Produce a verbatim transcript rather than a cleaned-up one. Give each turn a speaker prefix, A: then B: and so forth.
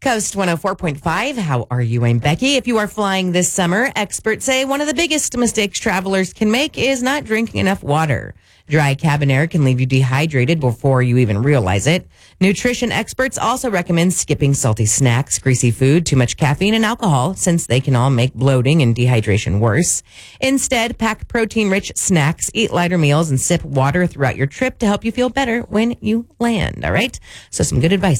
A: Coast one oh four point five. How are you? I'm Becky. If you are flying this summer, experts say one of the biggest mistakes travelers can make is not drinking enough water. Dry cabin air can leave you dehydrated before you even realize it. Nutrition experts also recommend skipping salty snacks, greasy food, too much caffeine, and alcohol, since they can all make bloating and dehydration worse. Instead, pack protein-rich snacks, eat lighter meals, and sip water throughout your trip to help you feel better when you land. All right? So some good advice.